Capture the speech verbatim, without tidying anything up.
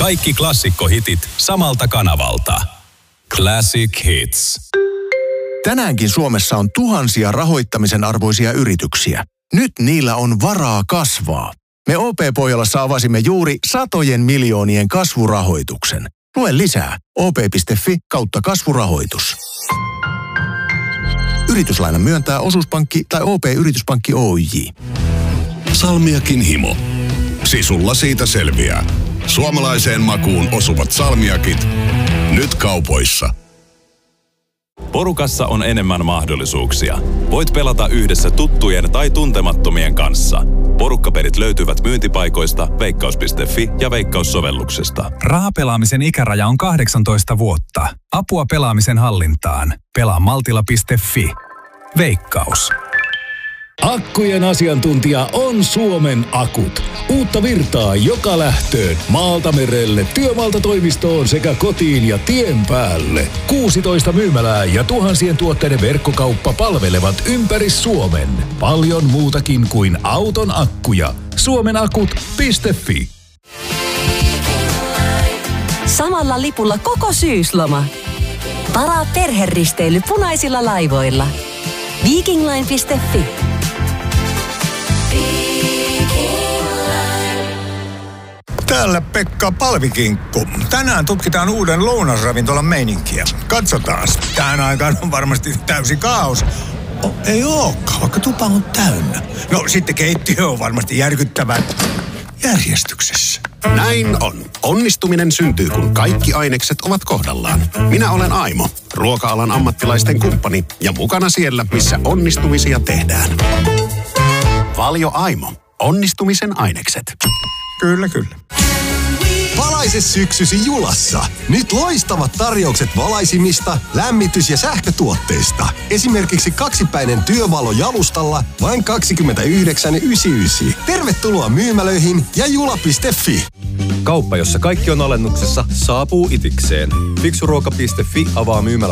Kaikki klassikkohitit samalta kanavalta. Classic Hits. Tänäänkin Suomessa on tuhansia rahoittamisen arvoisia yrityksiä. Nyt niillä on varaa kasvaa. Me O P-Pohjolassa avasimme juuri satojen miljoonien kasvurahoituksen. Lue lisää o p piste f i kautta kasvurahoitus. Yrityslaina myöntää osuuspankki tai O P-yrityspankki O Y J. Salmiakin himo. Sisulla siitä selviää. Suomalaiseen makuun osuvat salmiakit. Nyt kaupoissa. Porukassa on enemmän mahdollisuuksia. Voit pelata yhdessä tuttujen tai tuntemattomien kanssa. Porukkapelit löytyvät myyntipaikoista, veikkaus piste f i ja Veikkaus-sovelluksesta. Rahapelaamisen ikäraja on kahdeksantoista vuotta. Apua pelaamisen hallintaan. Pelaa maltilla piste f i. Veikkaus. Akkujen asiantuntija on Suomen Akut. Uutta virtaa joka lähtöön, maalta merelle, työmaalta toimistoon sekä kotiin ja tien päälle. kuusitoista myymälää ja tuhansien tuotteiden verkkokauppa palvelevat ympäri Suomen. Paljon muutakin kuin auton akkuja. suomenakut piste f i. Samalla lipulla koko syysloma. Varaa perheristeily punaisilla laivoilla. Vikingline piste f i. Täällä Pekka Palvikinkku. Tänään tutkitaan uuden lounasravintolan meininkiä. Katsotaan. Tähän aikaan on varmasti täysi kaos. Oh, ei ookaan, vaikka tupa on täynnä. No sitten keittiö on varmasti järkyttävän järjestyksessä. Näin on. Onnistuminen syntyy, kun kaikki ainekset ovat kohdallaan. Minä olen Aimo, ruoka-alan ammattilaisten kumppani ja mukana siellä, missä onnistumisia tehdään. Valio Aimo. Onnistumisen ainekset. Kyllä, kyllä. Valaise syksysi Julassa. Nyt loistavat tarjoukset valaisimista, lämmitys- ja sähkötuotteista. Esimerkiksi kaksipäinen työvalo jalustalla vain kaksikymmentäyhdeksän yhdeksänkymmentäyhdeksän. Tervetuloa myymälöihin ja jula piste f i. Kauppa, jossa kaikki on alennuksessa, saapuu itikseen. Fiksuruoka piste f i avaa myymälä